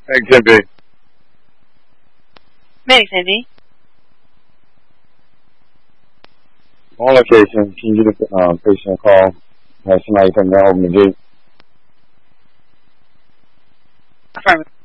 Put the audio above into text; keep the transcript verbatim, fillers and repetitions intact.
Exhibit B. Medic B. On location, can you get the um, patient a call? Have somebody come down, open the gate. Affirmative.